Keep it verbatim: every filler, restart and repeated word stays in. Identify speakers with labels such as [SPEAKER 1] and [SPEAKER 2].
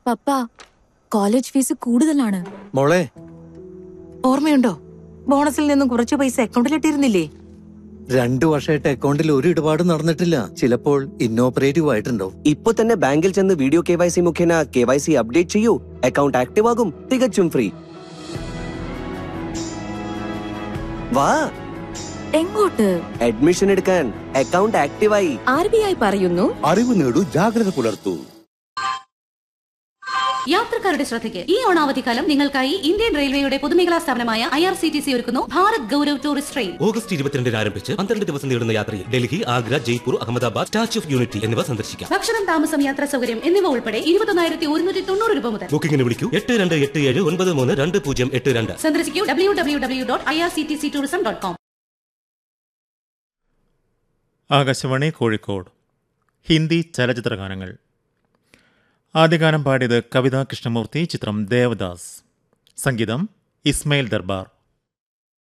[SPEAKER 1] പപ്പ, college fees കൂടുതലാണ്.
[SPEAKER 2] മോളെ,
[SPEAKER 3] ഓർമ്മയുണ്ടോ? ബോണസിൽ നിന്നും കുറച്ച് പൈസ അക്കൗണ്ടിലിട്ടിരുന്നില്ലേ?
[SPEAKER 2] രണ്ടു വർഷമായിട്ട് അക്കൗണ്ടിൽ ഒരു ഇടപാടും നടന്നിട്ടില്ല. ചിലപ്പോൾ ഇന്നോപ്പറേറ്റീവ് ആയിട്ടുണ്ടോ?
[SPEAKER 4] ഇപ്പൊ തന്നെ ബാങ്കിൽ ചെന്ന് വീഡിയോ കെ വൈ സി മുഖേന കെ വൈ സി അപ്ഡേറ്റ് ചെയ്യൂ. അക്കൗണ്ട് ആക്റ്റീവ് ആകും, തികച്ചും ഫ്രീ. വാ,
[SPEAKER 1] എങ്ങോട്ട്?
[SPEAKER 4] അഡ്മിഷൻ എടുക്കാൻ. അക്കൗണ്ട് ആക്റ്റീവായി.
[SPEAKER 1] ആർ ബി ഐ പറയുന്നു,
[SPEAKER 5] അറിവ് നേടൂ, ജാഗ്രത പുലർത്തൂ.
[SPEAKER 6] യാത്രക്കാരുടെ ശ്രദ്ധയ്ക്ക് ഈ ഓണാവധിക്കാലം നിങ്ങൾക്കായി ഇന്ത്യൻ റെയിൽവേയുടെ പൊതുമേഖലാ സ്ഥാപനമായ I R C T C ഒരുക്കുന്നു Bharat Gaurav tourist train.
[SPEAKER 7] August ഇരുപത്തിരണ്ടിന് ആരംഭിച്ച് പന്ത്രണ്ട് ദിവസം നീളുന്ന യാത്രയിൽ Delhi, Agra, Jaipur, Ahmedabad, statue of unity എന്നിവ സന്ദർശിക്കാം.
[SPEAKER 6] ഭക്ഷണം, താമസം, യാത്രാ സൗകര്യം എന്നിവ ഉൾപ്പെടെ ഇരുപത്തൊന്നായിരത്തി ഒരുന്നൂറ്റി തൊണ്ണൂറ് രൂപ മുതൽ.
[SPEAKER 7] ബുക്കിംഗിന് വിളിക്കൂ എട്ട് രണ്ട് എട്ട് ഏഴ് ഒൻപത് മൂന്ന് രണ്ട് പൂജ്യം എട്ട് രണ്ട്.
[SPEAKER 6] സന്ദർശിക്കൂ W W W dot I R C T C tourism dot com.
[SPEAKER 8] Akashvani Kozhikode. Hindi ചലച്ചിത്ര ഗാനങ്ങൾ. ആദ്യ ഗാനം പാടിയത് കവിത കൃഷ്ണമൂർത്തി, ചിത്രം ദേവദാസ്. സംഗീതം ഇസ്മയിൽ ദർബാർ.